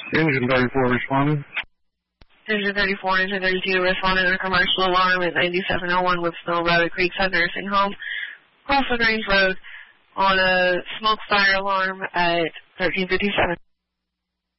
Engine 34 responding. Engine 34, Engine 32 responding to a commercial alarm at 9701 Whipsnell Road, Creekside Nursing Home, Crossland Range Road, on a smoke fire alarm at 1357.